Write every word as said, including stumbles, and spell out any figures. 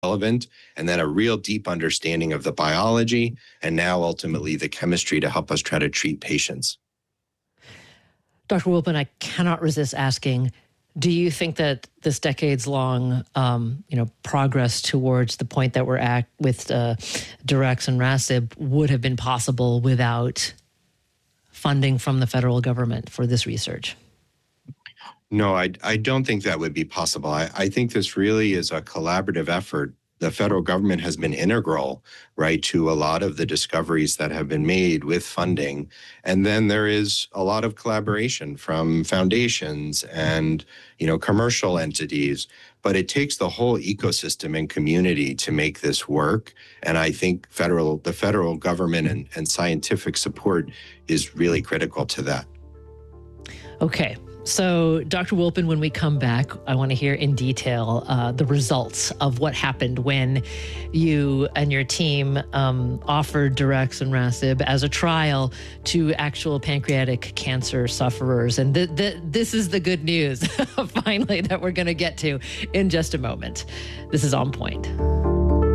relevant, and then a real deep understanding of the biology, and now ultimately the chemistry to help us try to treat patients. Doctor Wolpin, I cannot resist asking, do you think that this decades-long, um, you know, progress towards the point that we're at with uh, daraxonrasib would have been possible without funding from the federal government for this research? No, I, I don't think that would be possible. I, I think this really is a collaborative effort. The federal government has been integral, right, to a lot of the discoveries that have been made with funding. And then there is a lot of collaboration from foundations and, you know, commercial entities. But it takes the whole ecosystem and community to make this work. And I think federal, the federal government and, and scientific support is really critical to that. Okay. So, Doctor Wolpin, when we come back, I want to hear in detail uh, the results of what happened when you and your team um, offered daraxonrasib as a trial to actual pancreatic cancer sufferers. And th th this is the good news, finally, that we're going to get to in just a moment. This is On Point.